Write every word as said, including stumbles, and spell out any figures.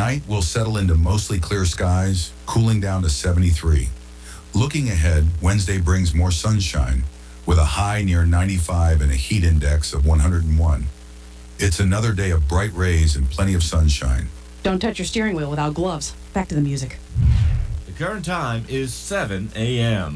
Tonight, we'll settle into mostly clear skies, cooling down to seventy-three. Looking ahead, Wednesday brings more sunshine, with a high near ninety-five and a heat index of one hundred one. It's another day of bright rays and plenty of sunshine. Don't touch your steering wheel without gloves. Back to the music. The current time is seven a.m.